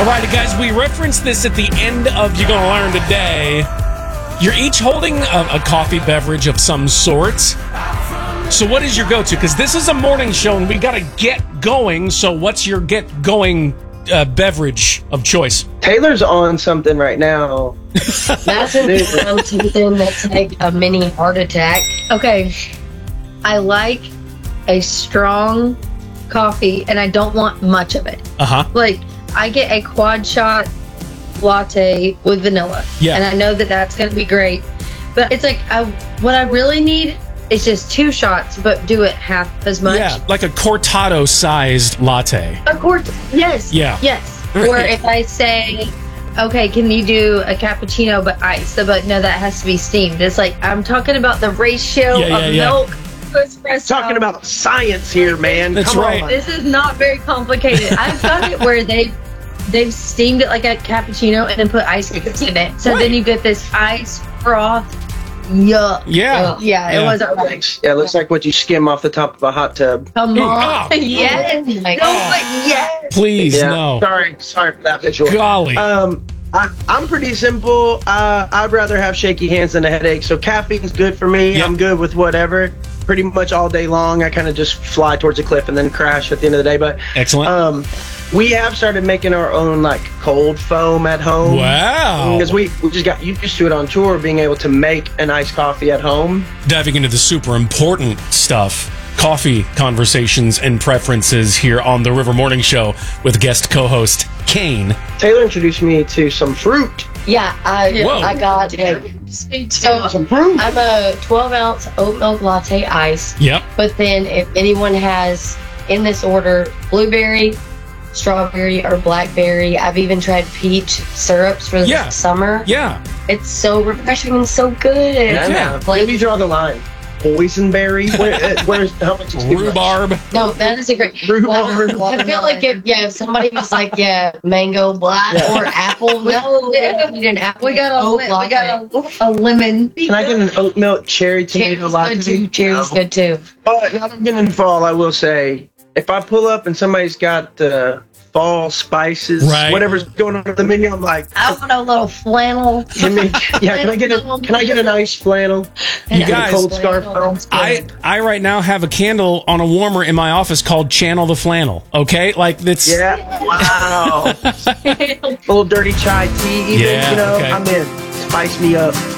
All right, guys, we referenced this at the end of You're Gonna Learn Today. You're each holding a coffee beverage of some sort. So what is your go-to? Because this is a morning show and we got to get going. So what's your get-going beverage of choice? Taylor's on something right now. That's on something that's like a mini heart attack. Okay, I like a strong coffee, and I don't want much of it. Like, I get a quad shot latte with vanilla. Yeah. And I know that that's going to be great. But it's like, what I really need is just 2 shots, but do it half as much. Yeah, like a cortado-sized latte. Of course, yes. Yeah. Yes. Or if I say, okay, can you do a cappuccino but ice? But no, that has to be steamed. It's like, I'm talking about the ratio of milk to espresso. Talking about science here, man. That's Come right. on. This is not very complicated. I've done it where they've steamed it like a cappuccino and then put ice cubes in it. So then you get this ice froth. Yuck. Yeah. Yeah, it wasn't right. Yeah, it looks like what you skim off the top of a hot tub. Come on. Oh. Yes. Oh my No, God. but yes. Please, Yeah. no. Sorry for that visual. Golly. I'm pretty simple. I'd rather have shaky hands than a headache. So caffeine's good for me. Yep. I'm good with whatever. Pretty much all day long. I kind of just fly towards a cliff and then crash at the end of the day. But Excellent. we have started making our own like cold foam at home. Wow. Because we just got used to it on tour, being able to make an iced coffee at home. Diving into the super important stuff. Coffee conversations and preferences here on the River Morning Show with guest co-host Kane. Taylor introduced me to some fruit. Yeah, Whoa. I got so Some fruit. I'm a 12-ounce oat milk latte ice. Yep. But then if anyone has in this order blueberry, strawberry, or blackberry, I've even tried peach syrups for the summer. Yeah. It's so refreshing and so good. Yeah. Where do you draw the line? Boysenberry? Where's how much is Rhubarb. No, that is a great. Rhubarb. Well, I feel like if somebody was like, mango black or apple, no, we don't need an apple. We got a lemon. Can I get an oat milk cherry tomato latte? Good too. Cherry's good too. But now that I'm getting into fall, I will say, if I pull up and somebody's got fall spices, whatever's going on at the menu, I'm like, I want a little flannel. can I get a nice flannel? You And guys, a cold scarf. I right now have a candle on a warmer in my office called Channel the Flannel. Okay, like that's Wow. A little dirty chai tea, even, Yeah, okay. I'm in. Spice me up.